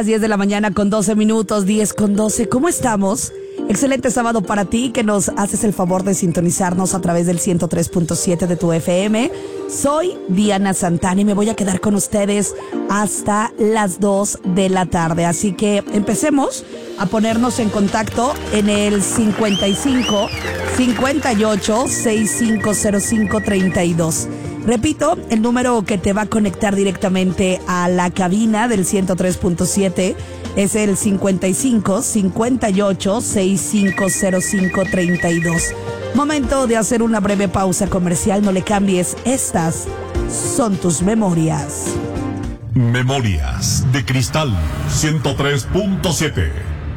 10 de la mañana con 12 minutos, 10 con 12. ¿Cómo estamos? Excelente sábado para ti, que nos haces el favor de sintonizarnos a través del 103.7 de tu FM. Soy Diana Santana y me voy a quedar con ustedes hasta las 2 de la tarde. Así que empecemos a ponernos en contacto en el 55 58 6505 32. Repito, el número que te va a conectar directamente a la cabina del 103.7 es el 55 58 6505 32. Momento de hacer una breve pausa comercial, no le cambies, estas son tus memorias. Memorias de Cristal 103.7.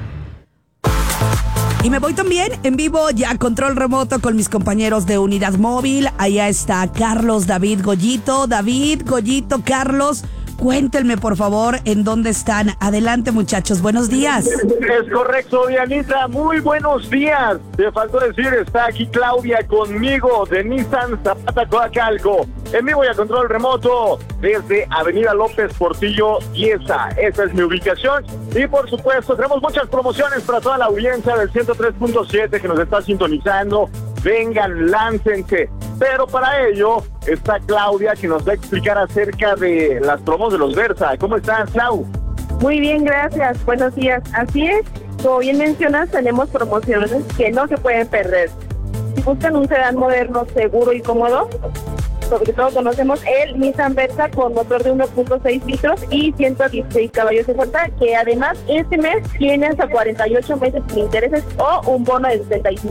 Y me voy también en vivo ya a control remoto con mis compañeros de Unidad Móvil. Allá está Carlos, David, Goyito. David, Goyito, Carlos, cuéntenme por favor en dónde están. Adelante, muchachos, buenos días. Es correcto, Dianita, muy buenos días. Te faltó decir, está aquí Claudia conmigo de Nissan Zapata Coacalco. En vivo y a control remoto desde Avenida López Portillo, Cieza. Esa es mi ubicación. Y por supuesto, tenemos muchas promociones para toda la audiencia del 103.7 que nos está sintonizando. Vengan, láncense. Pero para ello está Claudia, que nos va a explicar acerca de las promos de los Versa. ¿Cómo estás, Clau? Muy bien, gracias. Buenos días. Así es, como bien mencionas, tenemos promociones que no se pueden perder. Si buscan un sedán moderno, seguro y cómodo, sobre todo conocemos el Nissan Versa con motor de 1.6 litros y 116 caballos de fuerza, que además este mes tiene hasta 48 meses sin intereses o un bono de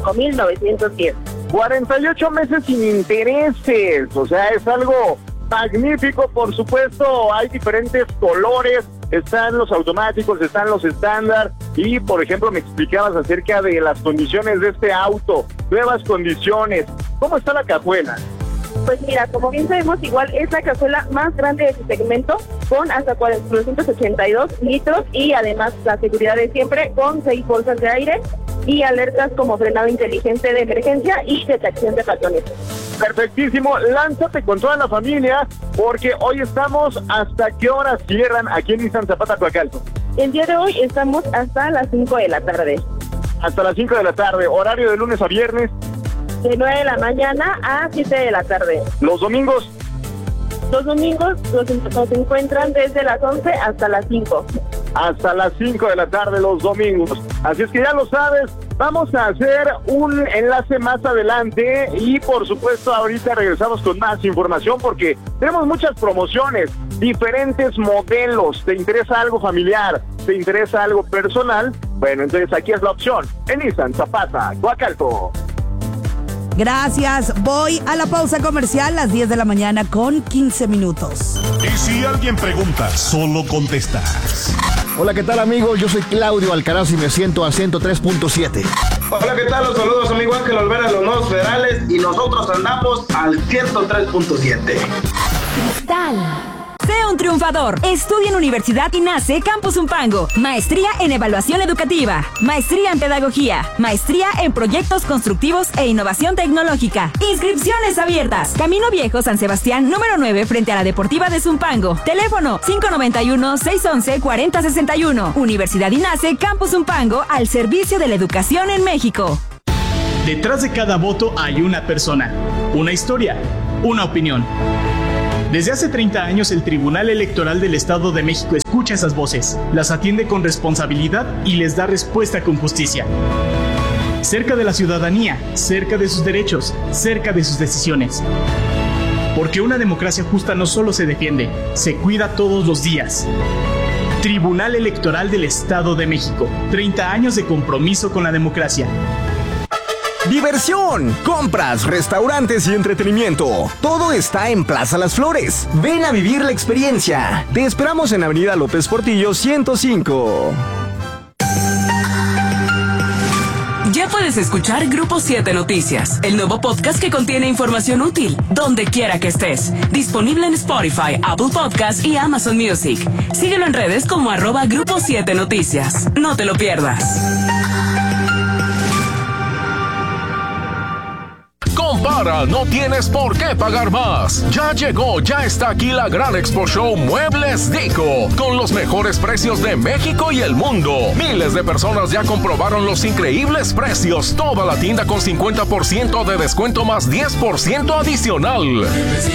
75,910. 48 meses sin intereses, o sea, es algo magnífico. Por supuesto, hay diferentes colores, están los automáticos, están los estándar, y por ejemplo me explicabas acerca de las condiciones de este auto, nuevas condiciones. ¿Cómo está la cajuela? Pues mira, como bien sabemos, igual es la cajuela más grande de su segmento, con hasta 482 litros y además la seguridad de siempre, con 6 bolsas de aire y alertas como frenado inteligente de emergencia y detección de patrones. Perfectísimo, lánzate con toda la familia, porque hoy estamos, ¿hasta qué hora cierran aquí en Nissan Zapata Coacalco? El día de hoy estamos hasta las 5 de la tarde. Hasta las 5 de la tarde, horario de lunes a viernes. De 9 de la mañana a 7 de la tarde. Los domingos. Los domingos nos encuentran desde las 11 hasta las 5. Hasta las 5 de la tarde los domingos. Así es que ya lo sabes, vamos a hacer un enlace más adelante y por supuesto ahorita regresamos con más información porque tenemos muchas promociones, diferentes modelos. ¿Te interesa algo familiar? ¿Te interesa algo personal? Bueno, entonces aquí es la opción en Nissan Zapata Coacalco. Gracias, voy a la pausa comercial, las 10 de la mañana con 15 minutos. Y si alguien pregunta, solo contestas. Hola, ¿qué tal, amigos? Yo soy Claudio Alcaraz y me siento a 103.7. Hola, ¿qué tal? Los saludos, amigo Ángel Olvera, los nuevos federales, y nosotros andamos al 103.7. Cristal. Sé un triunfador. Estudia en Universidad INACE Campus Zumpango. Maestría en Evaluación Educativa. Maestría en Pedagogía. Maestría en Proyectos Constructivos e Innovación Tecnológica. Inscripciones abiertas. Camino Viejo, San Sebastián, número 9, frente a la Deportiva de Zumpango. Teléfono 591-611-4061. Universidad INACE Campus Zumpango, al servicio de la educación en México. Detrás de cada voto hay una persona, una historia, una opinión. Desde hace 30 años, el Tribunal Electoral del Estado de México escucha esas voces, las atiende con responsabilidad y les da respuesta con justicia. Cerca de la ciudadanía, cerca de sus derechos, cerca de sus decisiones. Porque una democracia justa no solo se defiende, se cuida todos los días. Tribunal Electoral del Estado de México, 30 años de compromiso con la democracia. Diversión, compras, restaurantes y entretenimiento. Todo está en Plaza Las Flores. Ven a vivir la experiencia. Te esperamos en Avenida López Portillo 105. Ya puedes escuchar Grupo 7 Noticias, el nuevo podcast que contiene información útil, donde quiera que estés. Disponible en Spotify, Apple Podcasts y Amazon Music. Síguelo en redes como @Grupo 7 Noticias. No te lo pierdas. Para, no tienes por qué pagar más. Ya llegó, ya está aquí la gran Expo Show Muebles Dico, con los mejores precios de México y el mundo. Miles de personas ya comprobaron los increíbles precios. Toda la tienda con 50% de descuento más 10% adicional.